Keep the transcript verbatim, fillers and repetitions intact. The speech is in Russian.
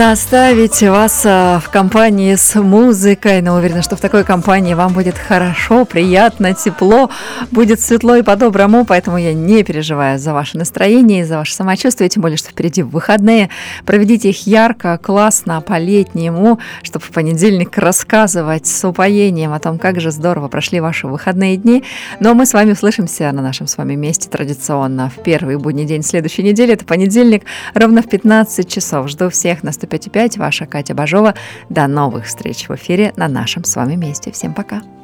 Оставить вас а, в компании с музыкой, но уверена, что в такой компании вам будет хорошо, приятно, тепло, будет светло и по-доброму, поэтому я не переживаю за ваше настроение и за ваше самочувствие, тем более, что впереди выходные. Проведите их ярко, классно, по-летнему, чтобы в понедельник рассказывать с упоением о том, как же здорово прошли ваши выходные дни. Ну а мы с вами услышимся на нашем с вами месте традиционно в первый будний день следующей недели. Это понедельник, ровно в пятнадцать часов. Жду всех на сто пять и пять. Ваша Катя Бажова. До новых встреч в эфире на нашем с вами месте. Всем пока.